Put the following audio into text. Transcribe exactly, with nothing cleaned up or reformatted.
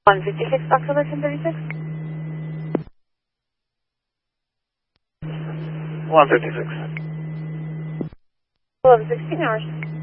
one fifty-six, October ten thirty-six. one fifty-six. eleven sixteen hours.